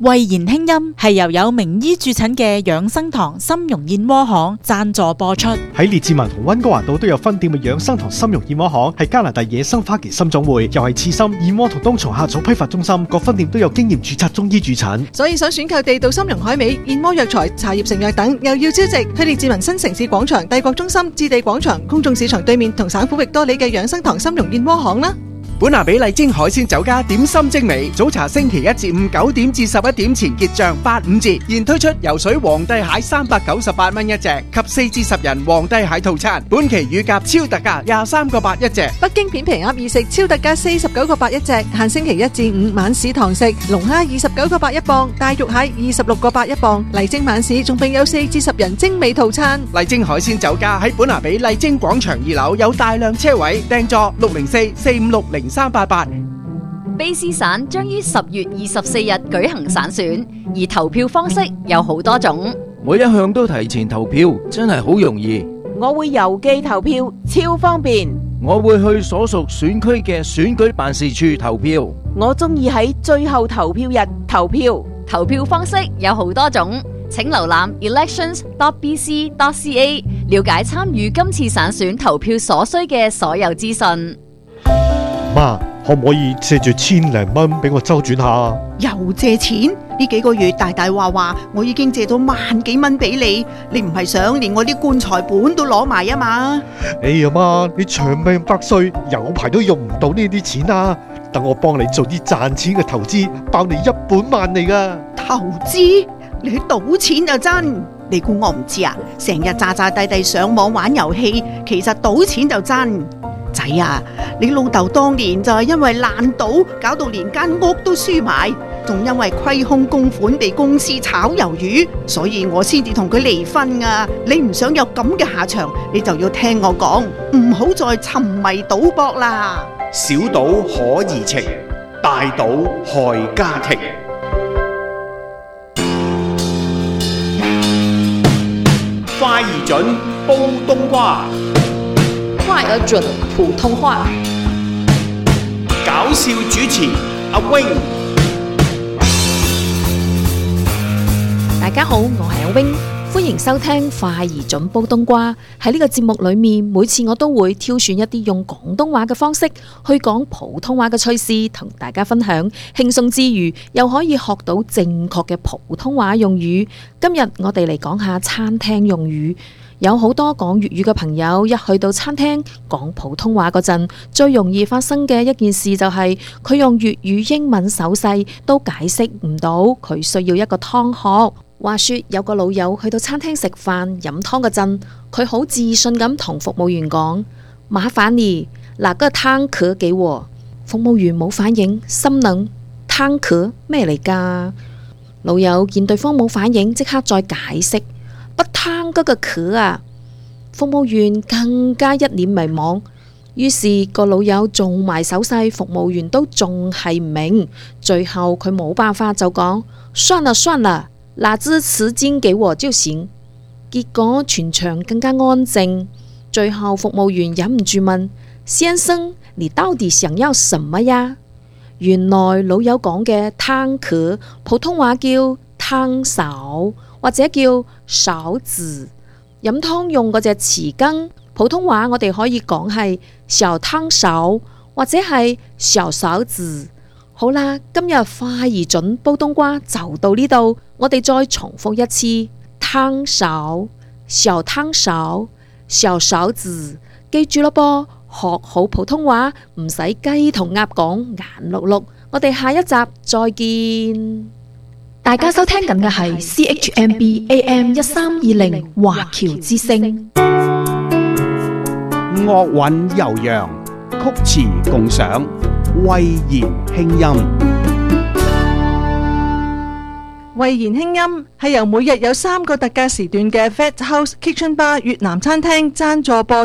慧言輕音係由有名醫駐診嘅養生堂參茸燕窩行贊助播出。 喺列治文同溫哥華島都有分店嘅養生堂參茸燕窩行係加拿大野生花旗參種會，又係刺參、燕窩同冬蟲夏草批發中心，各分店都有經驗註冊中醫駐診。 所以想選購地道參茸海味、燕窩藥材、茶葉成藥等，又要招值，去列治文新城市廣場、帝國中心、置地廣場、公眾市場對面同省府域多里嘅養生堂參茸燕窩行啦。 本拿比麗晶海鮮酒家點心精美，早茶星期一至五9點至11點前結賬85折，現推出游水皇帝蟹398蚊一隻及4至10人皇帝蟹套餐，本期乳鴿超特價23個8一隻， 北京片皮鴨易食超特價49個8一隻，限星期一至五晚市堂食，龍蝦29個8一磅，大肉蟹26個8一磅，麗晶晚市仲並有4至10人精美套餐。 麗晶海鮮酒家喺本拿比麗晶廣場2樓有大量車位，訂座604-456-0388。 卑詩省將於10月24日舉行省選，而投票方式有好多種。 我一向都提前投票，真係好容易。 我會郵寄投票，超方便。 我會去所屬選區嘅選舉辦事處投票。 我中意喺最後投票日投票。 投票方式有好多種，請瀏覽 elections.bc.ca 了解參與今次省選投票所需嘅所有資訊。 媽，可唔可以借住1,000零蚊俾我周轉下？ 又借錢？呢幾個月大大話我已經借咗萬幾蚊俾你，你唔係想連我啲棺材本都攞埋啊嘛？ 哎呀媽，你長命百歲，有排都用唔到呢啲錢啊！等我幫你做啲賺錢嘅投資，包你1本萬利噶。 投資？你去賭錢就真？你估我唔知啊？成日詐詐諦諦上網玩遊戲，其實賭錢就真。仔啊，你老豆當年就係因為爛賭，搞到連間屋都輸埋，仲因為虧空公款被公司炒魷魚，所以我先至同佢離婚啊！你唔想有咁嘅下場，你就要聽我講，唔好再沉迷賭博啦。 小賭可怡情，大賭害家庭。快而準，煲冬瓜。 快而準普通話， 搞笑主持阿 wing。 大家好，我係阿 wing，歡迎收聽快而準煲冬瓜。喺呢個節目裏面，每次我都會挑選一啲用廣東話嘅方式去講普通話嘅趣事，同大家分享，輕鬆之餘又可以學到正確嘅普通話用語。今日我哋嚟講下餐廳用語。有好多講粵語嘅朋友，一去到餐廳講普通話嗰陣，最容易發生嘅一件事就係佢用粵語英文手勢都解釋唔到，佢需要一個湯殼。話說有個老友去到餐廳食飯飲湯嗰陣，佢好自信咁同服務員講：麻煩你拿個湯殼給我。服務員冇反應，心諗湯殼咩嚟㗎？老友見對方冇反應，即刻再解釋。不湯嗰個殼啊！服務員更加一臉迷茫，於是個老友做埋手勢，服務員都仲係唔明。最後佢冇辦法就講：算了算了，拿支紙巾給我就行。結果全場更加安靜。最後服務員忍唔住問：先生，你到底想要什麼呀？原來老友講嘅湯殼，普通話叫湯勺，或者叫勺子。飲湯用嗰隻匙羹，普通話我哋可以講係小湯勺或者係小勺子。好啦，今日快而準煲冬瓜就到呢度，我哋再重複一次：湯勺、小湯勺、小勺子。記住咯噃，學好普通話唔使雞同鴨講眼碌碌。我哋下一集再見。大家收聽緊嘅係 CHMB AM 1320華僑之聲。 樂韻悠揚，曲詞共賞，慧言輕音。 慧言輕音係由每日有3個特價時段嘅 Fat House Kitchen Bar 越南餐廳贊助播